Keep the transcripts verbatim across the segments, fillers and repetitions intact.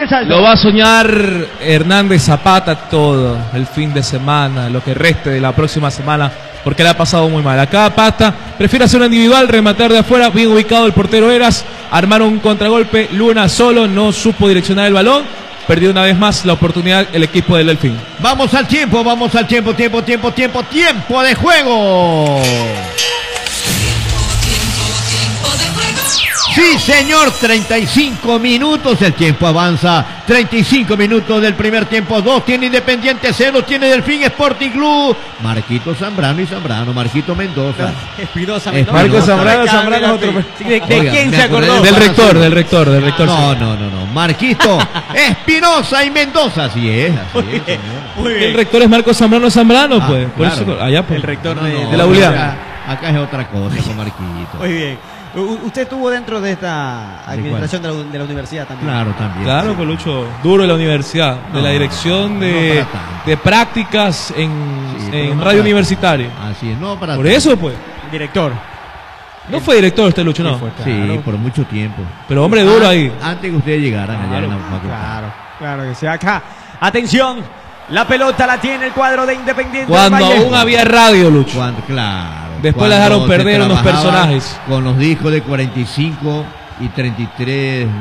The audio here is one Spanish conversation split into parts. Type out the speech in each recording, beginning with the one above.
Ariel Salto. Lo va a soñar Hernández Zapata todo el fin de semana, lo que reste de la próxima semana, porque le ha pasado muy mal. Acá Pata prefiere hacer una individual, rematar de afuera, bien ubicado el portero Eras, armaron un contragolpe, Luna solo, no supo direccionar el balón, perdió una vez más la oportunidad el equipo del Delfín. Vamos al tiempo, vamos al tiempo, tiempo, tiempo, tiempo, tiempo de juego. Sí, señor, treinta y cinco minutos, el tiempo avanza, treinta y cinco minutos del primer tiempo, dos tiene Independiente, cero tiene Delfín Sporting Club. Marquito Zambrano y Zambrano, Marquito Mendoza. Espinosa, Mendoza. Marco Zambrano, Zambrano es otro. ¿De, de Oiga, quién me se acordé acordó? de- Del rector, del rector, del rector. No, no, no, no, Marquito Espinosa y Mendoza, así es, así es, señor. Muy El bien. rector es Marco Zambrano Zambrano, Ah, pues. Por claro. eso, allá, pues. El rector No, de, no, de la U Julián. L A. acá, acá es otra cosa con Marquito. Muy bien. U- Usted estuvo dentro de esta administración de la, de la universidad también. Claro, también. Claro, Pelucho, duro en la universidad, de la No, dirección no de, para tanto. de prácticas en, Sí, pero en no radio para- universitaria. Así es, no para Por tanto. eso, pues. Director. No fue director este Lucho, no. Sí, fue. Sí, Claro. por mucho tiempo. Pero hombre duro Ah, ahí. Antes que ustedes llegaran allá Claro, en la facultad. Claro, claro que sí. Acá, atención, la pelota la tiene el cuadro de Independiente Cuando del Valle. aún había radio, Lucho. Cuando, claro. Después la cuando dejaron se perder unos trabajaba personajes. Con los discos de cuarenta y cinco y treinta y tres eh,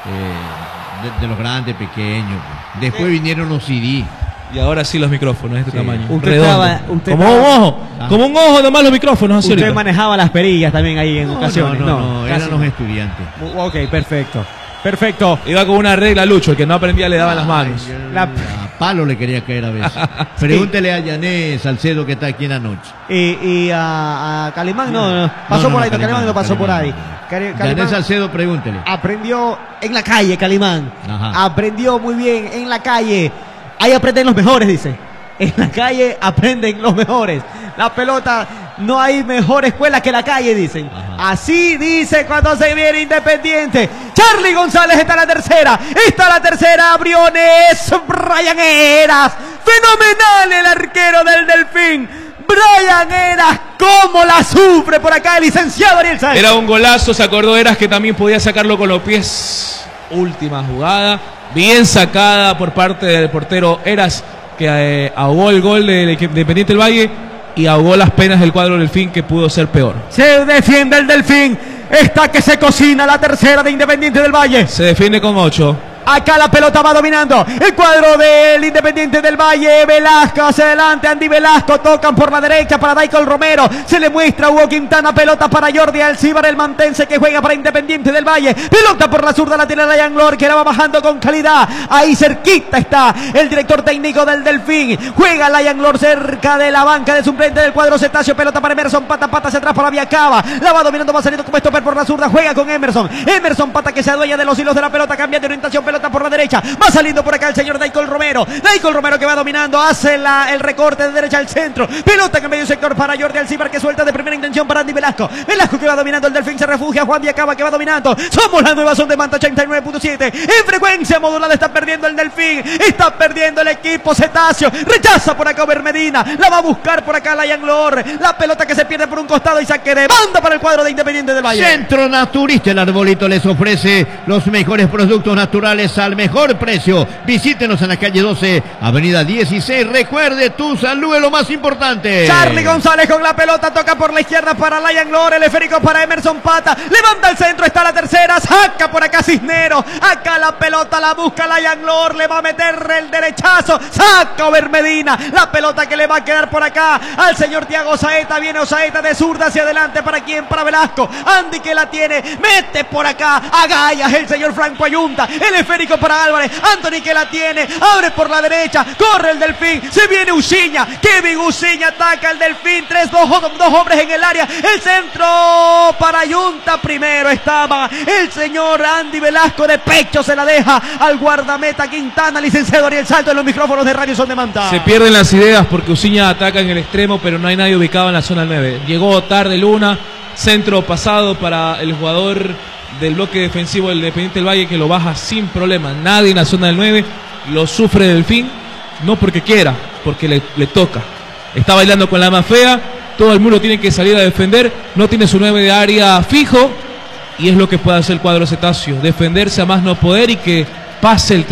de, de los grandes, pequeños. Después vinieron los C D. Y ahora sí los micrófonos de este Sí. tamaño. Usted redondo. estaba- usted como estaba- un ojo. Ah. Como un ojo nomás los micrófonos. Así Usted ahorita. manejaba las perillas también ahí en No, ocasiones. no, no, no, casi eran los estudiantes. no. Ok, perfecto. Perfecto. Iba con una regla, Lucho. El que no aprendía le daban las manos. Ay, La- A palo le quería caer a veces. Pregúntele a Yané Salcedo que está aquí en la noche. Y, y a, a Calimán no, no, pasó No, no, por no, ahí, no, Calimán no pasó por ahí. Calimán. Cali- Yané Calimán Salcedo, pregúntele. aprendió en la calle, Calimán. Ajá. Aprendió muy bien en la calle. Ahí aprenden los mejores, dice. En la calle aprenden los mejores. La pelota, no hay mejor escuela que la calle, dicen. Ajá. Así dice cuando se viene Independiente. Charlie González está la tercera. Está la tercera, Briones. Brian Eras. Fenomenal el arquero del Delfín. Brian Eras, cómo la sufre por acá el licenciado Ariel Sáenz. Era un golazo, se acordó Eras que también podía sacarlo con los pies. Última jugada, bien sacada por parte del portero Eras, que eh, ahogó el gol del equipo Independiente del Valle y ahogó las penas del cuadro del Delfín, que pudo ser peor. Se defiende el Delfín. Está que se cocina la tercera de Independiente del Valle. Se defiende con ocho. Acá la pelota va dominando. El cuadro del Independiente del Valle. Velasco hacia adelante. Andy Velasco. Tocan por la derecha para Daikol Romero. Se le muestra a Hugo Quintana. Pelota para Jordi Alcibar, el mantense que juega para Independiente del Valle. Pelota por la zurda. La tiene Ryan Lor, que la va bajando con calidad. Ahí cerquita está el director técnico del Delfín. Juega Ryan Lor cerca de la banca de suplente del cuadro cetáceo. Pelota para Emerson Pata. Pata hacia atrás para Viacaba. La va dominando. Va saliendo como stopper por la zurda. Juega con Emerson. Emerson Pata, que se adueña de los hilos de la pelota. Cambia de orientación. Pelota por la derecha, va saliendo por acá el señor Daikol Romero, Daikol Romero que va dominando, hace la, el recorte de derecha al centro, pelota que en medio sector para Jordi Alcibar, que suelta de primera intención para Andy Velasco, Velasco que va dominando, el Delfín se refugia, Juan Diacaba que va dominando, somos la nueva zona de Manta ochenta y nueve punto siete, en frecuencia modulada está perdiendo el Delfín, está perdiendo el equipo cetáceo, rechaza por acá Ober Medina, la va a buscar por acá Layan Lor, la pelota que se pierde por un costado y saque de banda para el cuadro de Independiente del Valle. Centro Naturista, el Arbolito les ofrece los mejores productos naturales al mejor precio. Visítenos en la calle doce, avenida dieciséis. Recuerde, tu salud es lo más importante. Charlie González con la pelota, toca por la izquierda para Layan Lor, el esférico para Emerson Pata, levanta el centro, está la tercera, saca por acá Cisnero, acá la pelota la busca Layan Lor, le va a meter el derechazo, saca Ober Medina, la pelota que le va a quedar por acá al señor Thiago Saeta, viene Osaeta de zurda hacia adelante, ¿para quién? Para Velasco, Andy que la tiene, mete por acá a Gallas, el señor Franco Ayunta, el esférico para Álvarez, Anthony que la tiene, abre por la derecha, corre el Delfín, se viene Uciña, Kevin Uciña ataca el Delfín, tres, dos, dos hombres en el área, el centro para Ayunta, primero estaba el señor Andy Velasco, de pecho se la deja al guardameta Quintana, licenciado Ariel Salto en los micrófonos de Radio Son de Manta. Se pierden las ideas porque Uciña ataca en el extremo, pero no hay nadie ubicado en la zona nueve. Llegó tarde Luna, centro pasado para el jugador del bloque defensivo del Independiente del Valle, que lo baja sin problema. Nadie en la zona del nueve, lo sufre Delfín, no porque quiera, porque le, le toca. Está bailando con la más fea, todo el mundo tiene que salir a defender, no tiene su nueve de área fijo, y es lo que puede hacer el cuadro cetáceo, defenderse a más no poder y que pase el